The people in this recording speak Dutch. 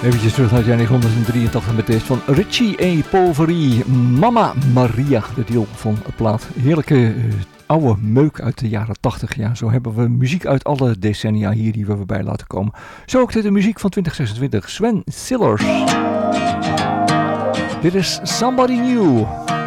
Eventjes terug naar het jaar 1983 met deze van Richie A. Polvery, Mama Maria, de titel van het plaat. Heerlijke oude meuk uit de jaren 80. Ja, zo hebben we muziek uit alle decennia hier die we voorbij laten komen. Zo ook de muziek van 2026, Sven Sillers. Dit is Somebody New.